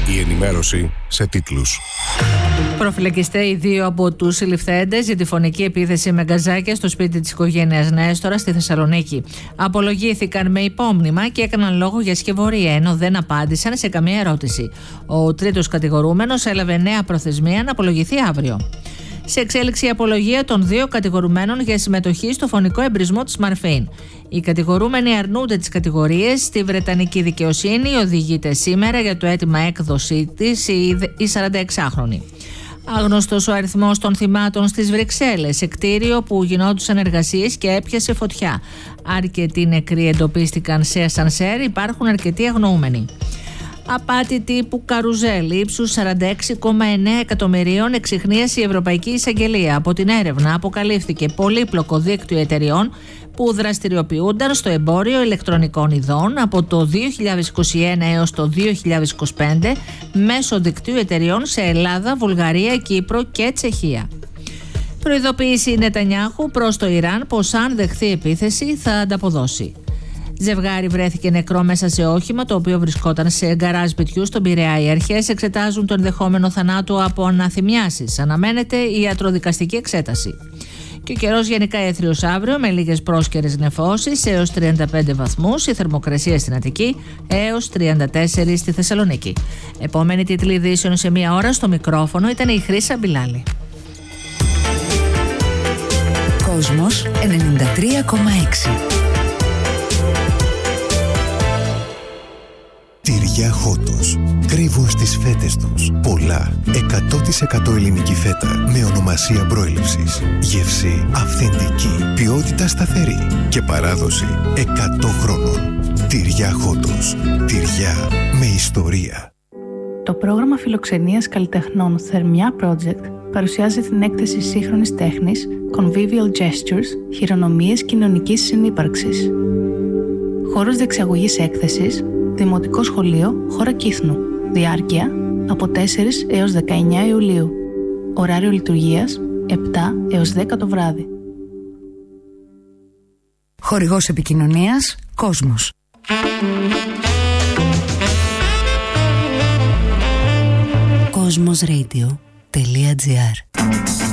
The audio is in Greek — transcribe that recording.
Η ενημέρωση σε τίτλους. Προφυλακιστέ οι δύο από τους συλληφθέντες για τη φωνική επίθεση με γκαζάκια στο σπίτι της οικογένειας Νέστορα στη Θεσσαλονίκη. Απολογήθηκαν με υπόμνημα και έκαναν λόγο για σκευωρία, ενώ δεν απάντησαν σε καμία ερώτηση. Ο τρίτος κατηγορούμενος έλαβε νέα προθεσμία να απολογηθεί αύριο. Σε εξέλιξη η απολογία των δύο κατηγορουμένων για συμμετοχή στο φωνικό εμπρισμό της Μαρφίν. Οι κατηγορούμενοι αρνούνται τις κατηγορίες. Στη Βρετανική δικαιοσύνη οδηγείται σήμερα για το αίτημα έκδοσή της η 46χρονη. Άγνωστος ο αριθμός των θυμάτων στις Βρυξέλλες, σε κτίριο που γινόντουσαν εργασίες και έπιασε φωτιά. Αρκετοί νεκροί εντοπίστηκαν σε ασανσέρ, υπάρχουν αρκετοί αγνοούμενοι. Απάτη τύπου καρουζέλ ύψους 46,9 εκατομμυρίων εξιχνίασε η Ευρωπαϊκή Εισαγγελία. Από την έρευνα αποκαλύφθηκε πολύπλοκο δίκτυο εταιριών που δραστηριοποιούνταν στο εμπόριο ηλεκτρονικών ειδών από το 2021 έως το 2025 μέσω δικτύου εταιριών σε Ελλάδα, Βουλγαρία, Κύπρο και Τσεχία. Προειδοποίηση Νετανιάχου προς το Ιράν πως αν δεχθεί επίθεση θα ανταποδώσει. Ζευγάρι βρέθηκε νεκρό μέσα σε όχημα το οποίο βρισκόταν σε γκαράζ σπιτιού στον Πειραιά. Οι αρχές εξετάζουν το ενδεχόμενο θανάτου από αναθυμιάσεις. Αναμένεται η ιατροδικαστική εξέταση. Και ο καιρός γενικά έθριος αύριο με λίγες πρόσκαιρες νεφώσεις έως 35 βαθμούς, η θερμοκρασία στην Αττική έως 34 στη Θεσσαλονίκη. Επόμενη τίτλη ειδήσεων σε μία ώρα. Στο μικρόφωνο ήταν η Χρύσα Μπιλάλη. Κόσμος 93,6. Τυριά Χότος. Κρύβουν στις φέτες τους πολλά 100% ελληνική φέτα με ονομασία προέλευσης. Γεύση αυθεντική, ποιότητα σταθερή και παράδοση 100 χρόνων. Τυριά Χότος. Τυριά με ιστορία. Το πρόγραμμα φιλοξενίας καλλιτεχνών Θερμιά Project παρουσιάζει την έκθεση σύγχρονης τέχνης Convivial Gestures, χειρονομίες κοινωνικής συνύπαρξης. Χώρος διεξαγωγής έκθεσης Δημοτικό Σχολείο Χώρα Κύθνου. Διάρκεια από 4 έως 19 Ιουλίου. Ωράριο λειτουργίας 7 έως 10 το βράδυ. Χορηγός επικοινωνίας Κόσμος. Cosmosradio.gr